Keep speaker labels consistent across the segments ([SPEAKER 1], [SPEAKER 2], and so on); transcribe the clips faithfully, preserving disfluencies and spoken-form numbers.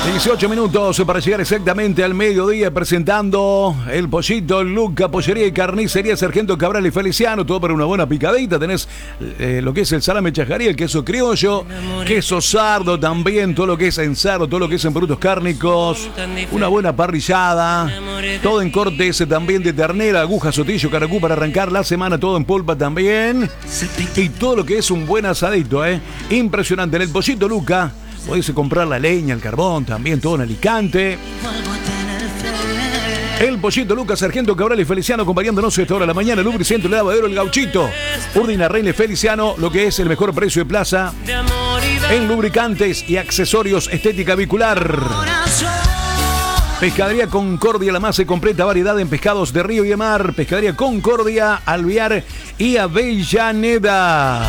[SPEAKER 1] dieciocho minutos para llegar exactamente al mediodía, presentando el pollito Luca, pollería y carnicería Sargento Cabral y Feliciano, todo para una buena picadita. Tenés eh, lo que es el salame chajarí, el queso criollo, queso sardo también, todo lo que es en sardo, todo lo que es en productos cárnicos, una buena parrillada, todo en cortes también de ternera, aguja, sotillo, caracú para arrancar la semana, todo en pulpa también, y todo lo que es un buen asadito, eh, impresionante. En el pollito Luca podés comprar la leña, el carbón, también todo en Alicante. El pollito Lucas, Sargento Cabral y Feliciano acompañándonos a esta hora de la mañana. Lubricentro, el lavadero, el gauchito. Urdina Reina y Feliciano, lo que es el mejor precio de plaza en lubricantes y accesorios estética vehicular. Pescadería Concordia, la más completa variedad en pescados de río y de mar. Pescadería Concordia, Alvear y Avellaneda.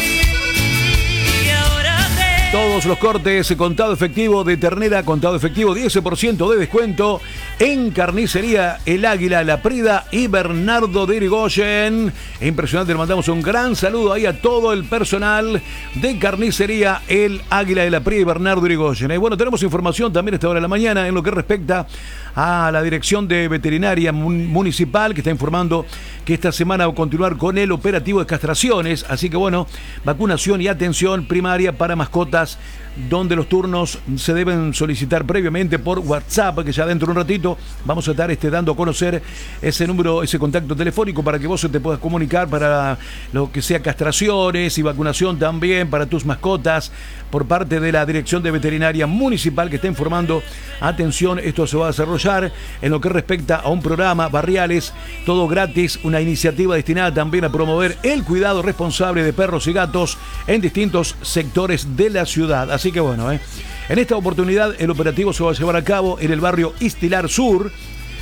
[SPEAKER 1] Todos los cortes, contado efectivo de ternera, contado efectivo, diez por ciento de descuento en Carnicería El Águila, La Prida y Bernardo de Irigoyen. Impresionante, le mandamos un gran saludo ahí a todo el personal de Carnicería El Águila de La Prida y Bernardo de Irigoyen. Y bueno, tenemos información también a esta hora de la mañana en lo que respecta a la Dirección de Veterinaria Municipal, que está informando que esta semana va a continuar con el operativo de castraciones. Así que bueno, vacunación y atención primaria para mascotas, donde los turnos se deben solicitar previamente por WhatsApp, que ya dentro de un ratito vamos a estar este, dando a conocer ese número, ese contacto telefónico para que vos te puedas comunicar para lo que sea castraciones y vacunación también para tus mascotas por parte de la Dirección de Veterinaria Municipal, que está informando, atención, esto se va a desarrollar en lo que respecta a un programa Barriales, todo gratis, una iniciativa destinada también a promover el cuidado responsable de perros y gatos en distintos sectores de la ciudad. Así que bueno, eh. en esta oportunidad el operativo se va a llevar a cabo en el barrio Istilar Sur,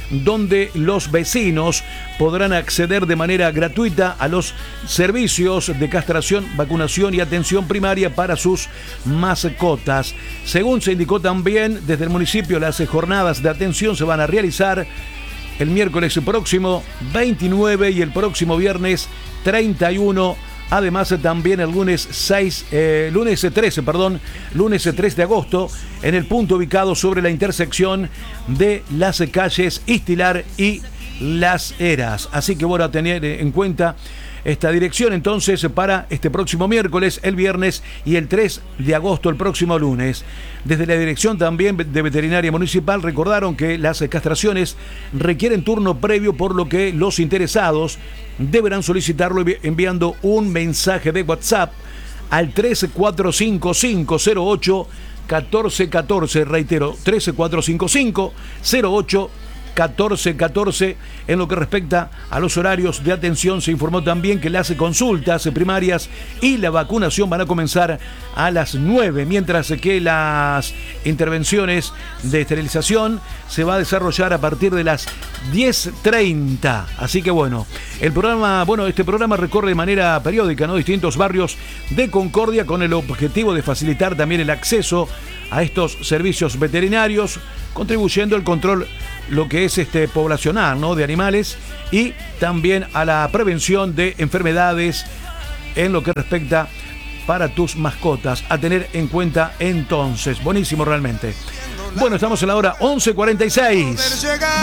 [SPEAKER 1] donde los vecinos podrán acceder de manera gratuita a los servicios de castración, vacunación y atención primaria para sus mascotas. Según se indicó también desde el municipio, las jornadas de atención se van a realizar el miércoles próximo veintinueve y el próximo viernes treinta y uno. Además, también el lunes seis, eh, lunes trece, perdón, lunes tres de agosto, en el punto ubicado sobre la intersección de las calles Istilar y Las Heras. Así que bueno, a tener en cuenta esta dirección entonces para este próximo miércoles, el viernes y el tres de agosto, el próximo lunes. Desde la dirección también de Veterinaria Municipal recordaron que las castraciones requieren turno previo, por lo que los interesados deberán solicitarlo enviando un mensaje de WhatsApp al tres cuatro cinco cinco cero ocho uno cuatro uno cuatro, reitero, tres cuatro cinco cinco cero ocho uno cuatro uno cuatro. En lo que respecta a los horarios de atención, se informó también que las consultas primarias y la vacunación van a comenzar a las nueve, mientras que las intervenciones de esterilización se va a desarrollar a partir de las diez treinta. Así que bueno, el programa, bueno, este programa recorre de manera periódica, ¿no?, distintos barrios de Concordia, con el objetivo de facilitar también el acceso a estos servicios veterinarios, contribuyendo al control, lo que es este poblacional, ¿no?, de animales, y también a la prevención de enfermedades en lo que respecta para tus mascotas, a tener en cuenta entonces. Buenísimo realmente. Bueno, estamos en la hora once cuarenta y seis.